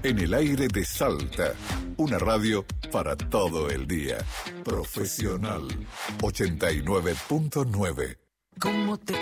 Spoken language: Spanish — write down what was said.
En el aire de Salta, una radio para todo el día. Profesional 89.9. ¿Cómo te